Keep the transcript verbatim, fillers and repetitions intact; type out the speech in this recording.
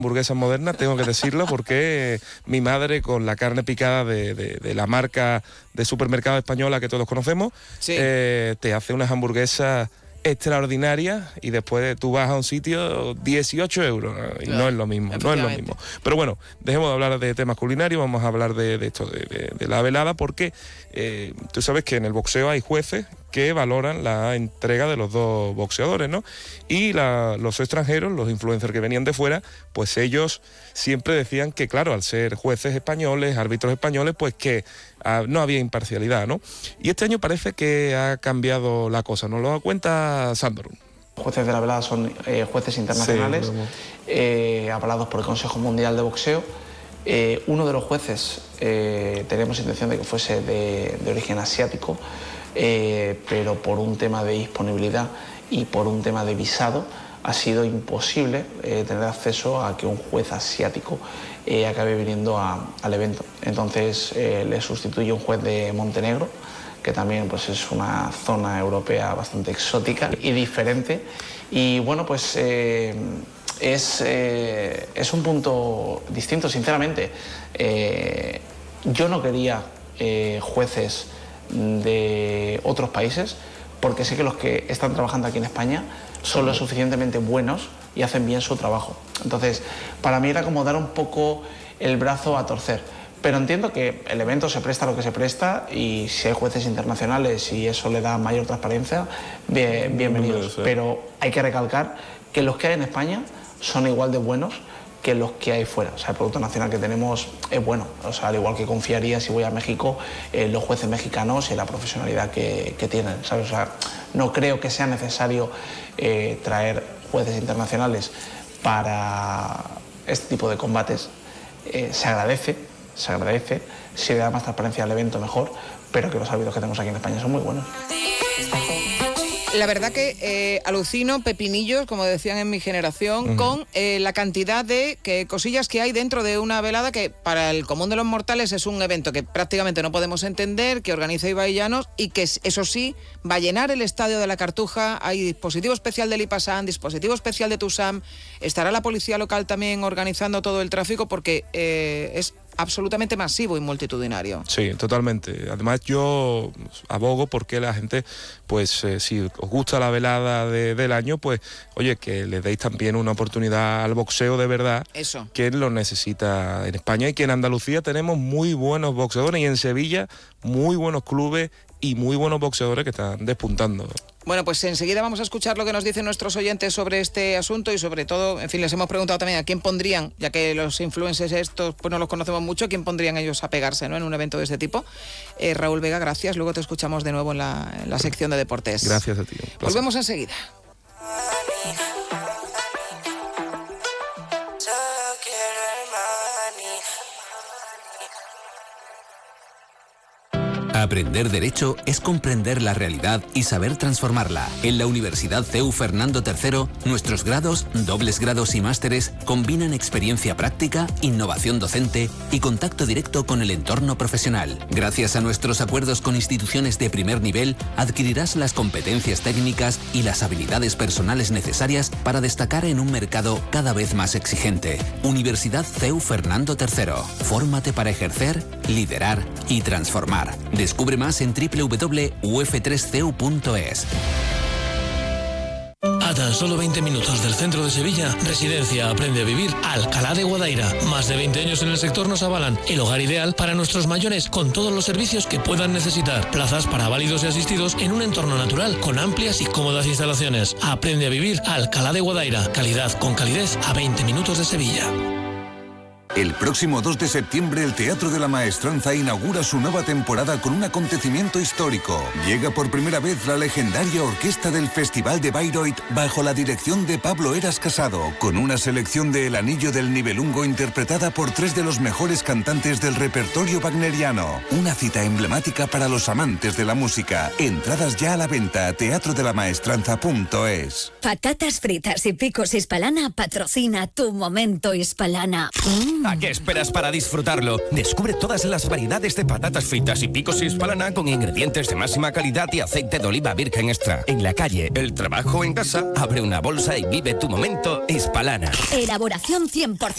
Hamburguesas modernas, tengo que decirlo, porque mi madre, con la carne picada de, de, de la marca de supermercado española que todos conocemos, sí. eh, te hace unas hamburguesas extraordinarias y después tú vas a un sitio dieciocho euros, ¿no? Y claro, no es lo mismo, no es lo mismo. Pero bueno, dejemos de hablar de temas culinarios, vamos a hablar de, de esto, de, de, de la velada, porque eh, tú sabes que en el boxeo hay jueces que valoran la entrega de los dos boxeadores, ¿no? Y la, los extranjeros, los influencers que venían de fuera, pues ellos siempre decían que, claro, al ser jueces españoles, árbitros españoles, pues que ah, no había imparcialidad, ¿no? Y este año parece que ha cambiado la cosa, ¿nos lo da cuenta Sandro? Los jueces de la velada son eh, jueces internacionales, sí, eh, avalados por el Consejo Mundial de Boxeo. Eh, uno de los jueces, eh, tenemos intención de que fuese de, de origen asiático, Eh, pero por un tema de disponibilidad y por un tema de visado ha sido imposible eh, tener acceso a que un juez asiático eh, acabe viniendo a, al evento. Entonces eh, le sustituye un juez de Montenegro, que también pues, es una zona europea bastante exótica y diferente. Y bueno, pues eh, es, eh, es un punto distinto, sinceramente. Eh, yo no quería eh, jueces de otros países, porque sé que los que están trabajando aquí en España son lo suficientemente buenos y hacen bien su trabajo. Entonces, para mí era como dar un poco el brazo a torcer. Pero entiendo que el evento se presta a lo que se presta, y si hay jueces internacionales y eso le da mayor transparencia, bien, bienvenidos. Pero hay que recalcar que los que hay en España son igual de buenos que los que hay fuera. O sea, el producto nacional que tenemos es bueno. O sea, al igual que confiaría si voy a México en los jueces mexicanos y la profesionalidad que, que tienen, ¿sabes? O sea, no creo que sea necesario eh, traer jueces internacionales para este tipo de combates. Eh, se agradece, se agradece. Si le da más transparencia al evento, mejor, pero que los árbitros que tenemos aquí en España son muy buenos. La verdad que eh, alucino, pepinillos, como decían en mi generación, uh-huh. con eh, la cantidad de que, cosillas que hay dentro de una velada que para el común de los mortales es un evento que prácticamente no podemos entender, que organiza Ibai Llanos y que, eso sí, va a llenar el estadio de la Cartuja. Hay dispositivo especial del IPASAN, dispositivo especial de TUSAM, estará la policía local también organizando todo el tráfico, porque eh, es absolutamente masivo y multitudinario. Sí, totalmente. Además, yo abogo porque la gente, pues eh, si os gusta la velada de, del año, pues oye, que le deis también una oportunidad al boxeo de verdad. Eso. Que lo necesita en España, y que en Andalucía tenemos muy buenos boxeadores, y en Sevilla muy buenos clubes y muy buenos boxeadores que están despuntando. Bueno, pues enseguida vamos a escuchar lo que nos dicen nuestros oyentes sobre este asunto, y sobre todo, en fin, les hemos preguntado también a quién pondrían, ya que los influencers estos pues no los conocemos mucho, quién pondrían ellos a pegarse, ¿no?, en un evento de este tipo. Eh, Raúl Vega, gracias. Luego te escuchamos de nuevo en la, en la sección de deportes. Gracias a ti. Volvemos enseguida. Aprender Derecho es comprender la realidad y saber transformarla. En la Universidad C E U Fernando tercero, nuestros grados, dobles grados y másteres combinan experiencia práctica, innovación docente y contacto directo con el entorno profesional. Gracias a nuestros acuerdos con instituciones de primer nivel, adquirirás las competencias técnicas y las habilidades personales necesarias para destacar en un mercado cada vez más exigente. Universidad C E U Fernando tercero. Fórmate para ejercer, liderar y transformar. Descubre más en doble u doble u doble u punto u f tres c e u punto es. A tan solo veinte minutos del centro de Sevilla, Residencia Aprende a Vivir Alcalá de Guadaira. Más de veinte años en el sector nos avalan. El hogar ideal para nuestros mayores, con todos los servicios que puedan necesitar. Plazas para válidos y asistidos en un entorno natural, con amplias y cómodas instalaciones. Aprende a Vivir Alcalá de Guadaira. Calidad con calidez a veinte minutos de Sevilla. El próximo dos de septiembre el Teatro de la Maestranza inaugura su nueva temporada con un acontecimiento histórico. Llega por primera vez la legendaria orquesta del Festival de Bayreuth bajo la dirección de Pablo Eras Casado, con una selección de El Anillo del Nibelungo interpretada por tres de los mejores cantantes del repertorio wagneriano. Una cita emblemática para los amantes de la música. Entradas ya a la venta a teatro de la maestranza punto es. Patatas fritas y picos Hispalana patrocina tu momento Hispalana. Mm. ¿A qué esperas para disfrutarlo? Descubre todas las variedades de patatas fritas y picos Hispalana con ingredientes de máxima calidad y aceite de oliva virgen extra. En la calle, el trabajo o en casa, abre una bolsa y vive tu momento Hispalana. Elaboración cien por ciento